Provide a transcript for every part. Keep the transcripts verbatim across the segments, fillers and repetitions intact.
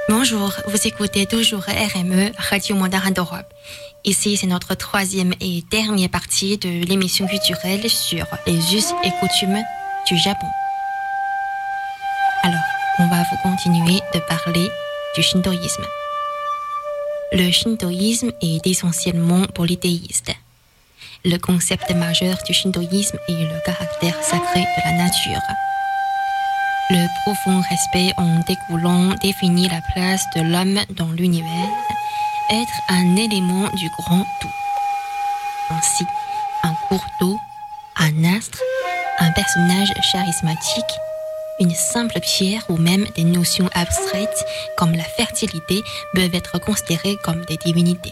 Bonjour, vous écoutez toujours R M E, Radio Mandarin d'Europe. Ici, c'est notre troisième et dernière partie de l'émission culturelle sur les us et coutumes du Japon. Alors, on va vous continuer de parler du shintoïsme. Le shintoïsme est essentiellement polythéiste. Le concept majeur du shintoïsme est le caractère sacré de la nature. Le profond respect en découlant définit la place de l'homme dans l'univers, être un élément du grand tout. Ainsi, un cours d'eau, un astre, un personnage charismatique, une simple pierre ou même des notions abstraites comme la fertilité peuvent être considérées comme des divinités.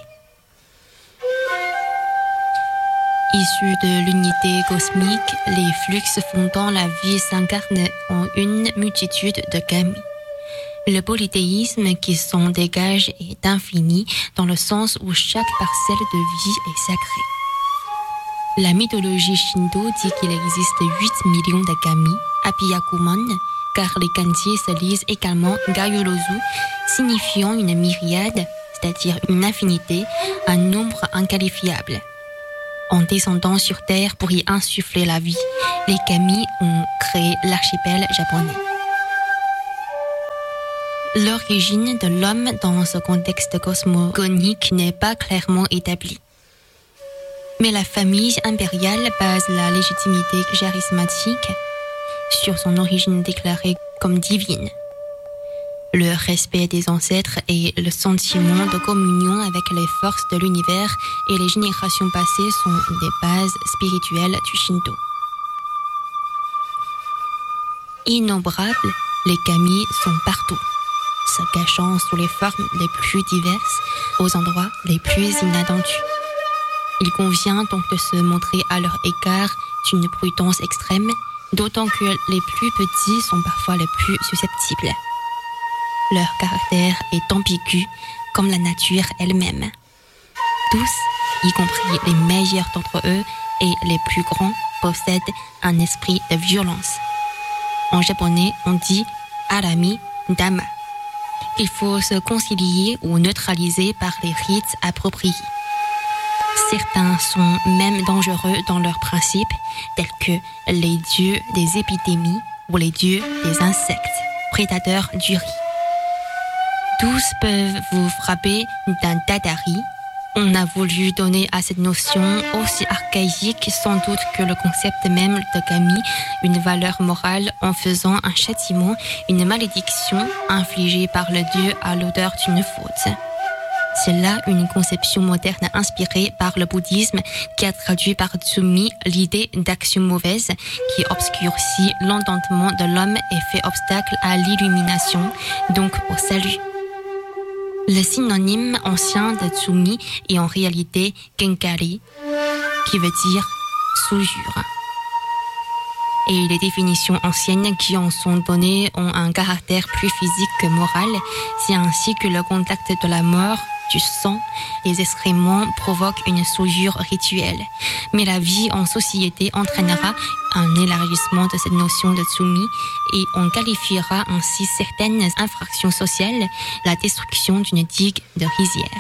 Issus de l'unité cosmique, les flux fondant la vie s'incarnent en une multitude de kami. Le polythéisme qui s'en dégage est infini dans le sens où chaque parcelle de vie est sacrée. La mythologie shinto dit qu'il existe huit millions de kami, Apiyakumon, car les kanji se lisent également Gayorozu, signifiant une myriade, c'est-à-dire une infinité, un nombre inqualifiable. En descendant sur Terre pour y insuffler la vie, les kami ont créé l'archipel japonais. L'origine de l'homme dans ce contexte cosmogonique n'est pas clairement établie. Mais la famille impériale base la légitimité charismatique sur son origine déclarée comme divine. Le respect des ancêtres et le sentiment de communion avec les forces de l'univers et les générations passées sont des bases spirituelles du Shinto. Innombrables, les kami sont partout, se cachant sous les formes les plus diverses, aux endroits les plus inattendus. Il convient donc de se montrer à leur égard d'une prudence extrême, d'autant que les plus petits sont parfois les plus susceptibles. Leur caractère est ambigu, comme la nature elle-même. Tous, y compris les meilleurs d'entre eux et les plus grands, possèdent un esprit de violence. En japonais, on dit « arami dama ». Il faut se concilier ou neutraliser par les rites appropriés. Certains sont même dangereux dans leurs principes, tels que les dieux des épidémies ou les dieux des insectes, prédateurs du riz. Tous peuvent vous frapper d'un tatari. On a voulu donner à cette notion aussi archaïque sans doute que le concept même de kami une valeur morale en faisant un châtiment, une malédiction infligée par le dieu à l'auteur d'une faute. C'est là une conception moderne inspirée par le bouddhisme qui a traduit par Tsumi l'idée d'action mauvaise qui obscurcit l'entendement de l'homme et fait obstacle à l'illumination, donc au salut. Le synonyme ancien de Tsumi est en réalité Genkari, qui veut dire souillure. Et les définitions anciennes qui en sont données ont un caractère plus physique que moral. C'est ainsi que le contact de la mort, du sang, les excréments provoquent une souillure rituelle. Mais la vie en société entraînera un élargissement de cette notion de tsumi et on qualifiera ainsi certaines infractions sociales, la destruction d'une digue de rizière.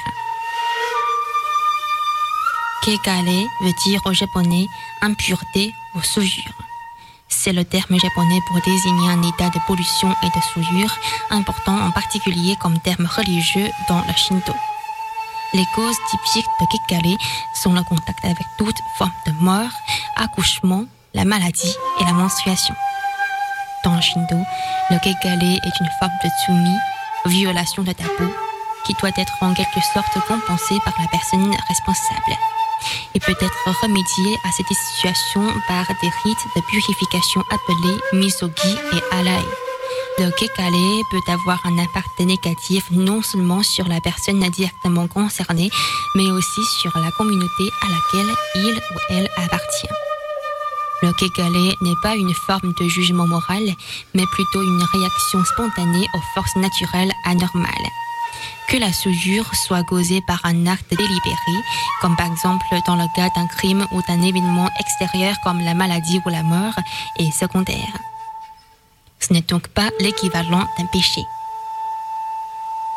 Kegare veut dire au japonais impureté ou souillure. C'est le terme japonais pour désigner un état de pollution et de souillure, important en particulier comme terme religieux dans le Shinto. Les causes typiques de Kegare sont le contact avec toute forme de mort, accouchement, la maladie et la menstruation. Dans le Shinto, le Kegare est une forme de tsumi, violation de tabou, qui doit être en quelque sorte compensée par la personne responsable. Il peut être remédié à cette situation par des rites de purification appelés misogi et alai. Le kegare peut avoir un impact négatif non seulement sur la personne directement concernée, mais aussi sur la communauté à laquelle il ou elle appartient. Le kegare n'est pas une forme de jugement moral, mais plutôt une réaction spontanée aux forces naturelles anormales. Que la souillure soit causée par un acte délibéré, comme par exemple dans le cas d'un crime ou d'un événement extérieur comme la maladie ou la mort, est secondaire. Ce n'est donc pas l'équivalent d'un péché.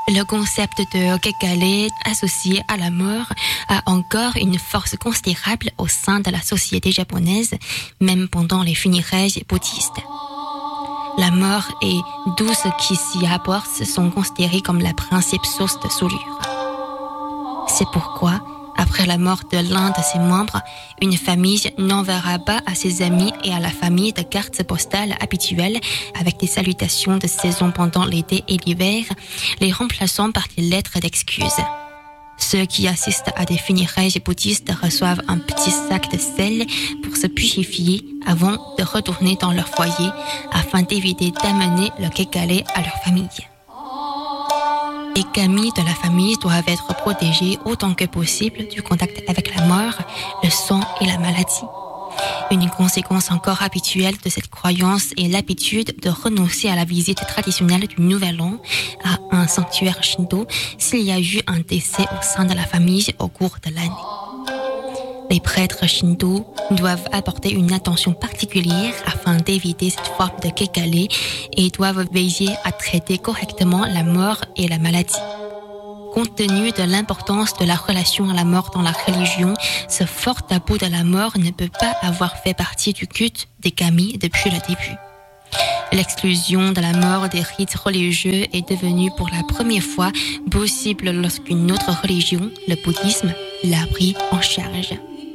Le concept de Kekale associé à la mort a encore une force considérable au sein de la société japonaise, même pendant les funérailles bouddhistes. La mort et tout ce qui s'y apporte sont considérés comme la principale source de soulure. C'est pourquoi, après la mort de l'un de ses membres, une famille n'enverra pas à ses amis et à la famille de cartes postales habituelles avec des salutations de saison pendant l'été et l'hiver, les remplaçant par des lettres d'excuses. Ceux qui assistent à des funérailles bouddhistes reçoivent un petit sac de sel pour se purifier avant de retourner dans leur foyer afin d'éviter d'amener le kekale à leur famille. Les kami de la famille doivent être protégés autant que possible du contact avec la mort, le sang et la maladie. Une conséquence encore habituelle de cette croyance est l'habitude de renoncer à la visite traditionnelle du Nouvel An à un sanctuaire shinto s'il y a eu un décès au sein de la famille au cours de l'année. Les prêtres shinto doivent apporter une attention particulière afin d'éviter cette forme de kekale et doivent veiller à traiter correctement la mort et la maladie. Compte tenu de l'importance de la relation à la mort dans la religion, ce fort tabou de la mort ne peut pas avoir fait partie du culte des kami depuis le début. L'exclusion de la mort des rites religieux est devenue pour la première fois possible lorsqu'une autre religion, le bouddhisme, l'a pris en charge.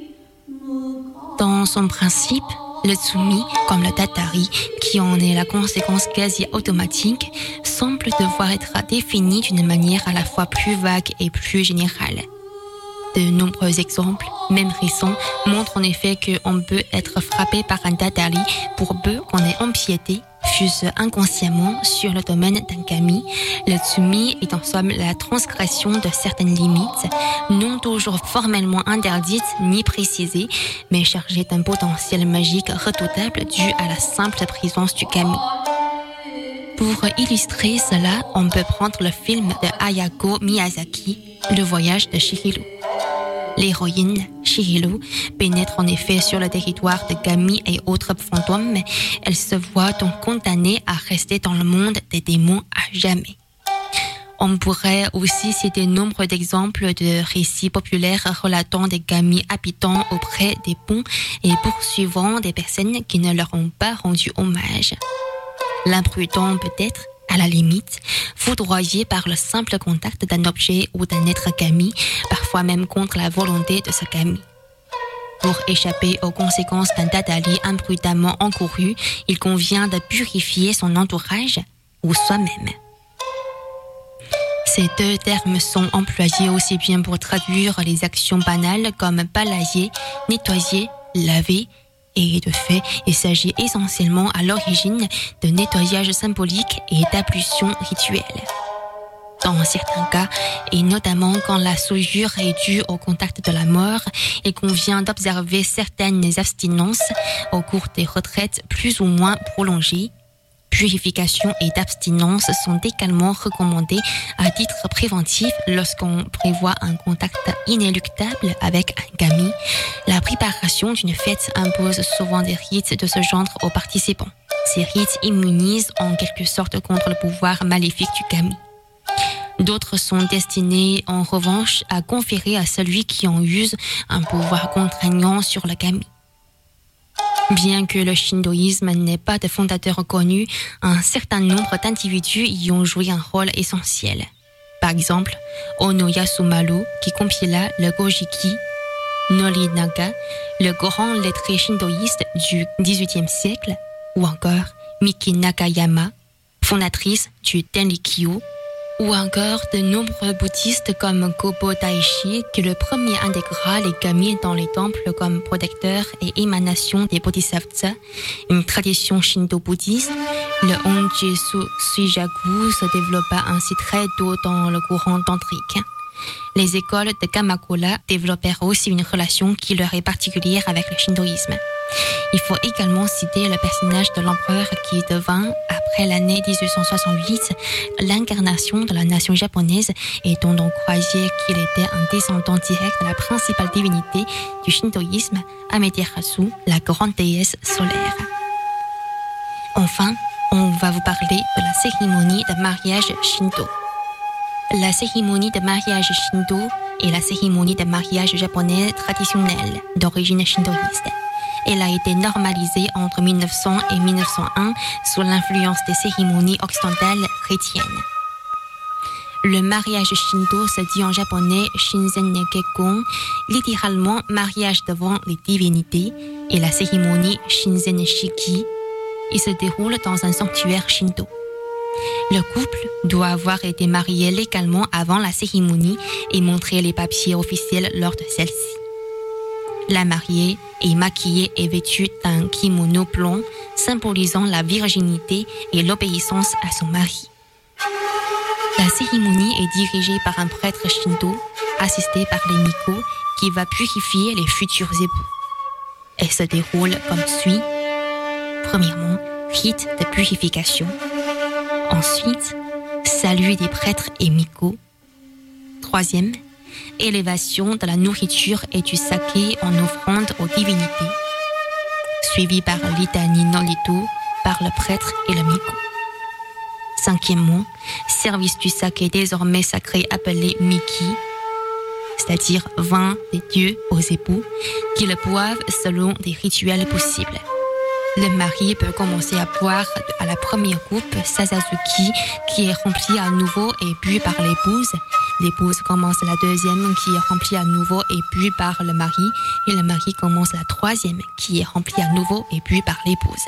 Dans son principe, le tsumi, comme le tatari, qui en est la conséquence quasi automatique, semble devoir être défini d'une manière à la fois plus vague et plus générale. De nombreux exemples, même récents, montrent en effet qu'on peut être frappé par un tatari pour peu qu'on ait empiété, fût-ce inconsciemment, sur le domaine d'un kami. Le tsumi est en somme la transgression de certaines limites, non toujours formellement interdites ni précisées, mais chargées d'un potentiel magique redoutable dû à la simple présence du kami. Pour illustrer cela, on peut prendre le film de Hayao Miyazaki, Le voyage de Chihiro. L'héroïne, Chihiro, pénètre en effet sur le territoire de kami et autres fantômes. Elle se voit donc condamnée à rester dans le monde des démons à jamais. On pourrait aussi citer nombre d'exemples de récits populaires relatant des kami habitant auprès des ponts et poursuivant des personnes qui ne leur ont pas rendu hommage. L'imprudent peut-être, à la limite, foudroyé par le simple contact d'un objet ou d'un être kami, parfois même contre la volonté de ce kami. Pour échapper aux conséquences d'un tatari imprudemment encouru, il convient de purifier son entourage ou soi-même. Ces deux termes sont employés aussi bien pour traduire les actions banales comme balayer, nettoyer, laver, et de fait, il s'agit essentiellement à l'origine de nettoyage symbolique et d'ablution rituelle. Dans certains cas, et notamment quand la souillure est due au contact de la mort, il convient d'observer certaines abstinences au cours des retraites plus ou moins prolongées. Purification et d'abstinence sont également recommandées à titre préventif lorsqu'on prévoit un contact inéluctable avec un kami. La préparation d'une fête impose souvent des rites de ce genre aux participants. Ces rites immunisent en quelque sorte contre le pouvoir maléfique du kami. D'autres sont destinés en revanche à conférer à celui qui en use un pouvoir contraignant sur le kami. Bien que le shintoïsme n'ait pas de fondateur connu, un certain nombre d'individus y ont joué un rôle essentiel. Par exemple, Ono Yasumaru, qui compila le Gojiki, Norinaga, le grand lettré shintoïste du dix-huitième siècle, ou encore Miki Nakayama, fondatrice du Tenrikyo, ou encore de nombreux bouddhistes comme Gobo Daishi, qui le premier intégra les kami dans les temples comme protecteurs et émanations des bodhisattvas, une tradition shinto-bouddhiste. Le Honjutsu Suijaku se développa ainsi très tôt dans le courant tantrique. Les écoles de Kamakura développèrent aussi une relation qui leur est particulière avec le shintoïsme. Il faut également citer le personnage de l'empereur qui devint, après l'année dix-huit cent soixante-huit, l'incarnation de la nation japonaise et dont on croyait qu'il était un descendant direct de la principale divinité du shintoïsme, Amaterasu, la grande déesse solaire. Enfin, on va vous parler de la cérémonie de mariage shinto. La cérémonie de mariage Shinto est la cérémonie de mariage japonais traditionnelle d'origine shintoïste. Elle a été normalisée entre mille neuf cents et mille neuf cent un sous l'influence des cérémonies occidentales chrétiennes. Le mariage Shinto se dit en japonais Shinzen Kekkon, littéralement mariage devant les divinités, et la cérémonie Shinzen Shiki. Il se déroule dans un sanctuaire Shinto. Le couple doit avoir été marié légalement avant la cérémonie et montrer les papiers officiels lors de celle-ci. La mariée est maquillée et vêtue d'un kimono blanc symbolisant la virginité et l'obéissance à son mari. La cérémonie est dirigée par un prêtre shinto, assisté par les miko, qui va purifier les futurs époux. Elle se déroule comme suit. Premièrement, rite de purification. Ensuite, salut des prêtres et miko. Troisième, élévation de la nourriture et du saké en offrande aux divinités. Suivi par litanie nolito par le prêtre et le miko. Cinquièmement, service du saké désormais sacré appelé miki, c'est-à-dire vin des dieux aux époux, qui le boivent selon des rituels possibles. Le mari peut commencer à boire à la première coupe Sasazuki, qui est remplie à nouveau et bu par l'épouse. L'épouse commence la deuxième, qui est remplie à nouveau et bu par le mari. Et le mari commence la troisième, qui est remplie à nouveau et bu par l'épouse.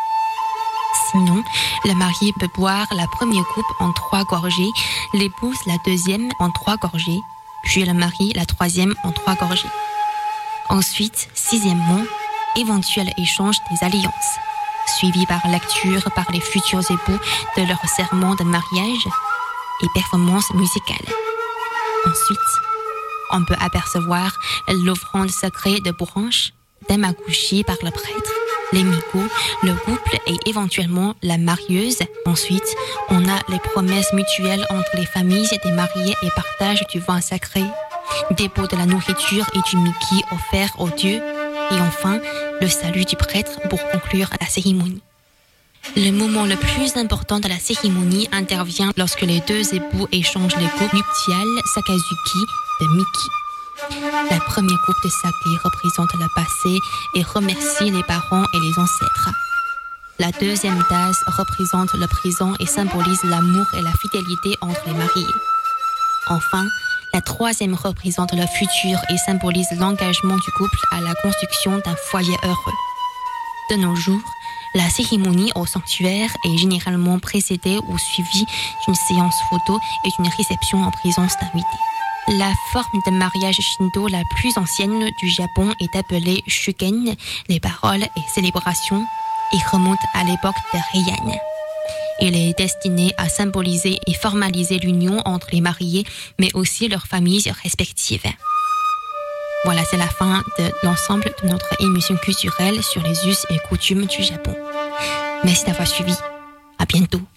Sinon, le mari peut boire la première coupe en trois gorgées, l'épouse la deuxième en trois gorgées, puis le mari la troisième en trois gorgées. Ensuite, sixièmement, éventuel échange des alliances, suivi par lecture par les futurs époux de leur serment de mariage et performance musicale. Ensuite, on peut apercevoir l'offrande sacrée de branches, d'amakushi par le prêtre, les miko, le couple et éventuellement la marieuse. Ensuite, on a les promesses mutuelles entre les familles des mariés et partage du vin sacré, dépôt de la nourriture et du miki offert aux dieux, et enfin, le salut du prêtre pour conclure la cérémonie. Le moment le plus important de la cérémonie intervient lorsque les deux époux échangent les coupes nuptiales Sakazuki de Miki. La première coupe de saké représente le passé et remercie les parents et les ancêtres. La deuxième tasse représente le présent et symbolise l'amour et la fidélité entre les mariés. Enfin, la troisième représente le futur et symbolise l'engagement du couple à la construction d'un foyer heureux. De nos jours, la cérémonie au sanctuaire est généralement précédée ou suivie d'une séance photo et d'une réception en présence d'invités. La forme de mariage shinto la plus ancienne du Japon est appelée shuken, les paroles et célébrations, et remonte à l'époque de Heian. Il est destiné à symboliser et formaliser l'union entre les mariés, mais aussi leurs familles respectives. Voilà, c'est la fin de l'ensemble de notre émission culturelle sur les us et coutumes du Japon. Merci d'avoir suivi. À bientôt.